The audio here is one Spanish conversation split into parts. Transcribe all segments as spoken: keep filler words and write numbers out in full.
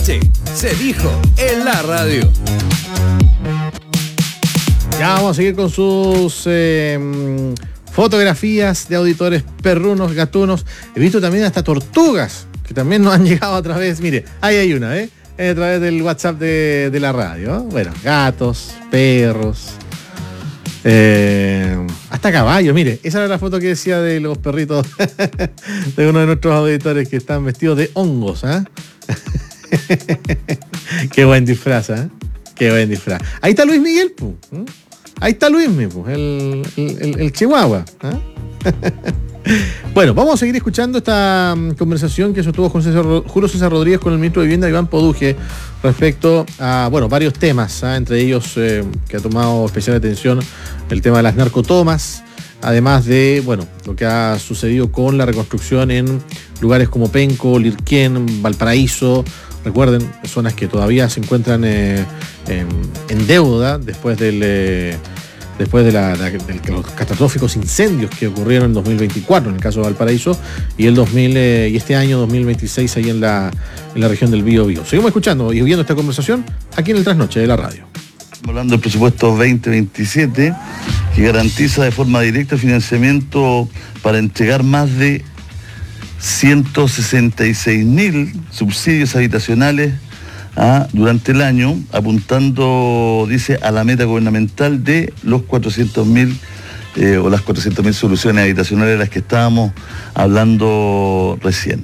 Sí, se dijo en la radio. Ya vamos a seguir con sus eh, fotografías de auditores perrunos, gatunos. He visto también hasta tortugas, que también nos han llegado a través, mire, ahí hay una, ¿eh? A través del WhatsApp de, de la radio, ¿no? Bueno, gatos, perros, eh, hasta caballos, mire, esa era la foto que decía de los perritos de uno de nuestros auditores que están vestidos de hongos, ¿ah? ¿eh? Qué buen disfraz, ¿eh? Qué buen disfraz. Ahí está Luis Miguel, pu. Ahí está Luis mismo, el, el, el, el Chihuahua. ¿eh? Bueno, vamos a seguir escuchando esta um, conversación que sostuvo con César, Julio César Rodríguez con el ministro de Vivienda, Iván Poduje, respecto a, bueno, varios temas, ¿eh? Entre ellos eh, que ha tomado especial atención el tema de las narcotomas, además de, bueno, lo que ha sucedido con la reconstrucción en lugares como Penco, Lirquén, Valparaíso. Recuerden, zonas que todavía se encuentran eh, en, en deuda después del eh, después de, la, de, de los catastróficos incendios que ocurrieron en dos mil veinticuatro en el caso de Valparaíso y el dos mil eh, y este año dos mil veintiséis ahí en la, en la región del Bío Bío. Seguimos escuchando y viendo esta conversación aquí en el Trasnoche de la radio. Estamos hablando del presupuesto veinte veintisiete que garantiza de forma directa financiamiento para entregar más de ciento sesenta y seis mil subsidios habitacionales ¿ah? durante el año, apuntando, dice, a la meta gubernamental de los cuatrocientos mil eh, o las cuatrocientas mil soluciones habitacionales de las que estábamos hablando recién.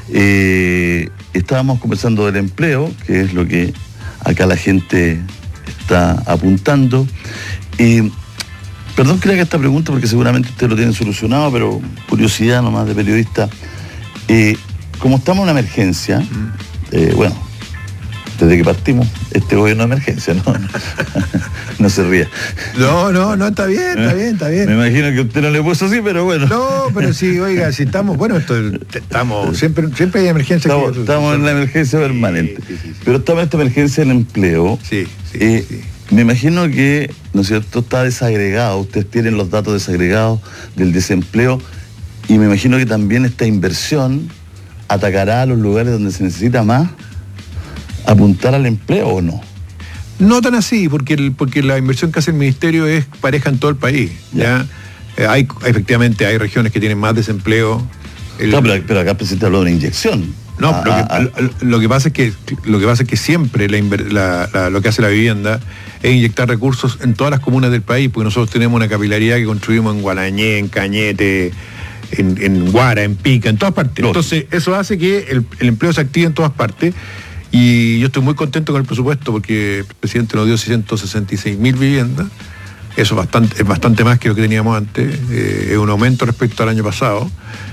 Eh, estábamos conversando del empleo, que es lo que acá la gente está apuntando. Y perdón que le haga esta pregunta porque seguramente ustedes lo tienen solucionado, pero curiosidad nomás de periodista. Eh, como estamos en una emergencia, eh, bueno, desde que partimos, este gobierno de emergencia, ¿no? No se ría. No, no, no, está bien, está bien, está bien. Me imagino que usted no le puso así, pero bueno. No, pero sí, oiga, si estamos, bueno, esto, estamos, siempre, siempre hay emergencia. Estamos, que, estamos en la emergencia permanente. Sí, sí, sí, sí. Pero estamos en esta emergencia del empleo. Sí, sí, eh, sí. Me imagino que, ¿no es cierto?, está desagregado. Ustedes tienen los datos desagregados del desempleo. Y me imagino que también esta inversión atacará a los lugares donde se necesita más apuntar al empleo, ¿o no? No tan así, porque el, porque la inversión que hace el ministerio es pareja en todo el país. Ya, ya. Eh, hay efectivamente hay regiones que tienen más desempleo. El, no, pero, pero acá presenta habla de una inyección. No, a, lo, que, a, lo, lo que pasa es que lo que pasa es que siempre la, la, la, lo que hace la vivienda es inyectar recursos en todas las comunas del país, porque nosotros tenemos una capilaridad que construimos en Gualañé, en Cañete, en, en Guara, en Pica, en todas partes. Entonces, eso hace que el, el empleo se active en todas partes. Y yo estoy muy contento con el presupuesto porque el presidente nos dio seiscientos sesenta y seis mil viviendas. Eso es bastante, es bastante más que lo que teníamos antes. Eh, es un aumento respecto al año pasado.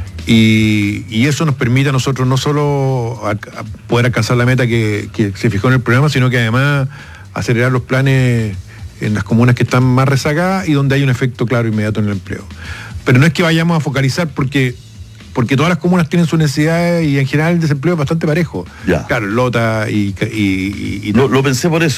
Y, y eso nos permite a nosotros no solo a, a poder alcanzar la meta que, que se fijó en el programa, sino que además acelerar los planes en las comunas que están más rezagadas y donde hay un efecto claro inmediato en el empleo. Pero no es que vayamos a focalizar porque... porque todas las comunas tienen sus necesidades y en general el desempleo es bastante parejo. Ya. Claro, Lota y... y, y, y lo, lo pensé por eso.